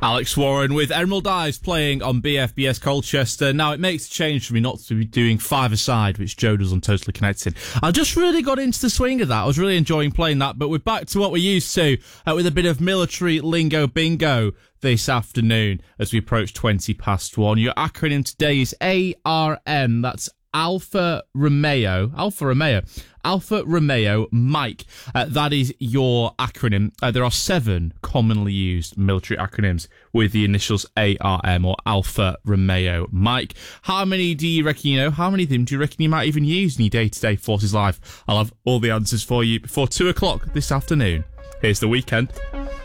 Alex Warren with Emerald Eyes playing on BFBS Colchester. Now, it makes a change for me not to be doing five-a-side, which Joe does on Totally Connected. I just really got into the swing of that. I was really enjoying playing that, but we're back to what we're used to with a bit of military lingo bingo this afternoon as we approach 1:20. Your acronym today is ARM. That's Alfa Romeo Mike. That is your acronym. There are 7 commonly used military acronyms with the initials ARM or Alfa Romeo Mike. How many do you reckon you know? How many of them do you reckon you might even use in your day-to-day forces life? I'll have all the answers for you before 2 o'clock this afternoon. Here's The Weekend.